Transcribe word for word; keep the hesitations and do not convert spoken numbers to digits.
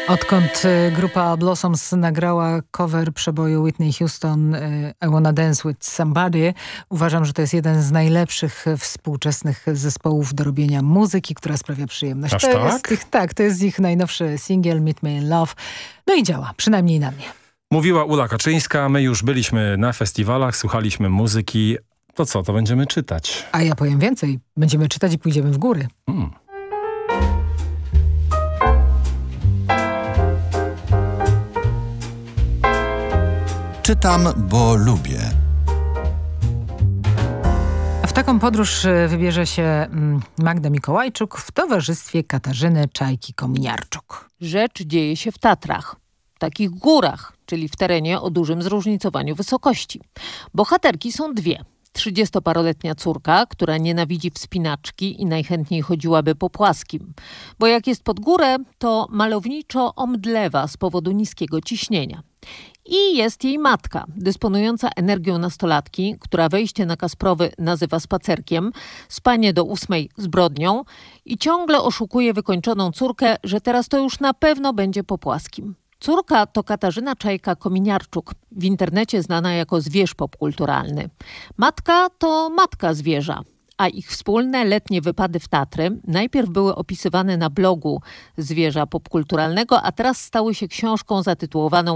Odkąd y, grupa Blossoms nagrała cover przeboju Whitney Houston y, I Wanna Dance With Somebody, uważam, że to jest jeden z najlepszych współczesnych zespołów do robienia muzyki, która sprawia przyjemność. Aż to tak? Jest ich, tak, to jest ich najnowszy singiel Meet Me in Love. No i działa, przynajmniej na mnie. Mówiła Ula Kaczyńska, my już byliśmy na festiwalach, słuchaliśmy muzyki. To co, to będziemy czytać? A ja powiem więcej, będziemy czytać i pójdziemy w góry. Hmm. Czytam, bo lubię. A w taką podróż wybierze się Magda Mikołajczuk w towarzystwie Katarzyny Czajki-Kominiarczuk. Rzecz dzieje się w Tatrach, takich górach, czyli w terenie o dużym zróżnicowaniu wysokości. Bohaterki są dwie. Trzydziestoparoletnia córka, która nienawidzi wspinaczki i najchętniej chodziłaby po płaskim. Bo jak jest pod górę, to malowniczo omdlewa z powodu niskiego ciśnienia. I jest jej matka, dysponująca energią nastolatki, która wejście na Kasprowy nazywa spacerkiem, spanie do ósmej zbrodnią i ciągle oszukuje wykończoną córkę, że teraz to już na pewno będzie po płaskim. Córka to Katarzyna Czajka-Kominiarczuk, w internecie znana jako zwierz popkulturalny. Matka to matka zwierza, a ich wspólne letnie wypady w Tatry najpierw były opisywane na blogu zwierza popkulturalnego, a teraz stały się książką zatytułowaną